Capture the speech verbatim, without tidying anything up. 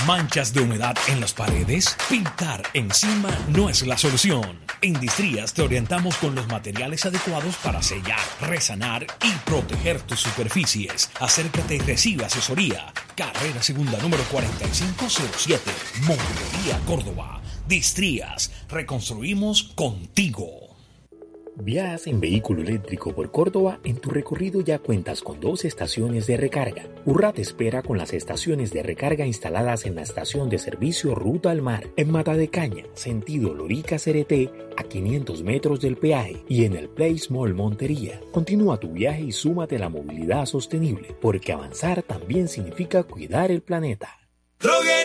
¿Manchas de humedad en las paredes? Pintar encima no es la solución. En Distrías te orientamos con los materiales adecuados para sellar, resanar y proteger tus superficies. Acércate y recibe asesoría. Carrera Segunda número cuarenta y cinco cero siete, Montería, Córdoba. Distrías, reconstruimos contigo. Viajas en vehículo eléctrico por Córdoba. En tu recorrido ya cuentas con dos estaciones de recarga. Urra te espera con las estaciones de recarga instaladas en la estación de servicio Ruta al Mar, en Mata de Caña, sentido Lorica-Cereté, a quinientos metros del peaje, y en el Place Mall Montería. Continúa tu viaje y súmate a la movilidad sostenible, porque avanzar también significa cuidar el planeta. Droguería